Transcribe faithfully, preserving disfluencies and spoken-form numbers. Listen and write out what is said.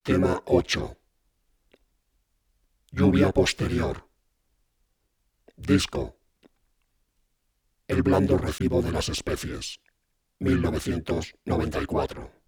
Tema ocho. Lluvia posterior. Disco. El blando recibo de las especies. mil novecientos noventa y cuatro.